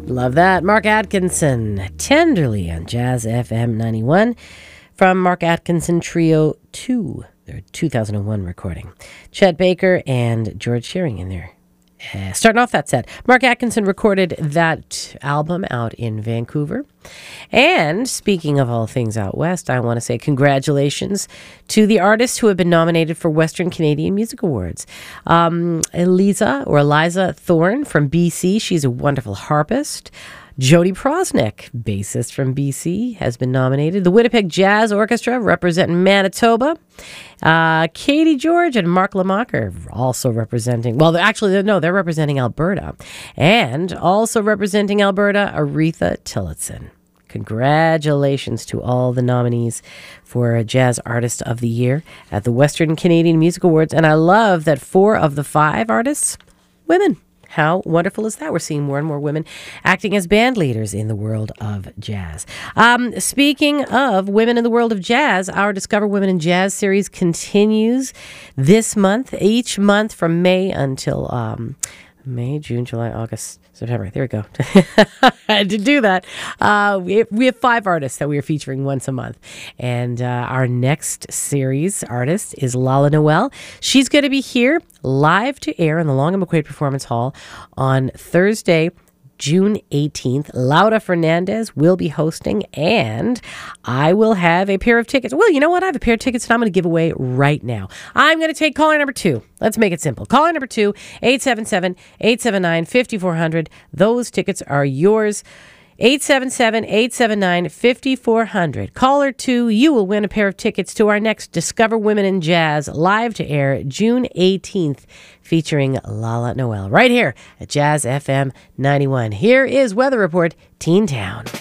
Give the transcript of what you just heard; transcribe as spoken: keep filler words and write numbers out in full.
Love that. Mark Atkinson, Tenderly on Jazz F M ninety-one from Mark Atkinson Trio two, their two thousand one recording. Chet Baker and George Shearing in there. Uh, starting off that set. Mark Atkinson recorded that album out in Vancouver. And speaking of all things out west, I want to say congratulations to the artists who have been nominated for Western Canadian Music Awards. Um, Eliza or Eliza Thorne from B C. She's a wonderful harpist. Jody Prosnick, bassist from B C, has been nominated. The Winnipeg Jazz Orchestra, representing Manitoba. Uh, Katie George and Mark Lamacher, also representing, well, they're actually, no, they're representing Alberta. And also representing Alberta, Aretha Tillotson. Congratulations to all the nominees for Jazz Artist of the Year at the Western Canadian Music Awards. And I love that four of the five artists, women. How wonderful is that? We're seeing more and more women acting as band leaders in the world of jazz. Um, speaking of women in the world of jazz, our Discover Women in Jazz series continues this month, each month from May until um, May, June, July, August, September. There we go. I had to do that. Uh, we, we have five artists that we are featuring once a month. And uh, our next series artist is Lala Noel. She's going to be here live to air in the Long and McQuaid Performance Hall on Thursday, June eighteenth. Laura Fernandez will be hosting, and I will have a pair of tickets. Well, you know what? I have a pair of tickets that I'm going to give away right now. I'm going to take caller number two. Let's make it simple. Caller number two, eight seven seven, eight seven nine, five four zero zero. Those tickets are yours. eight seven seven, eight seven nine, five four zero zero. Caller two, you will win a pair of tickets to our next Discover Women in Jazz live to air June eighteenth, featuring Lala Noel right here at Jazz F M ninety-one. Here is Weather Report, Teen Town.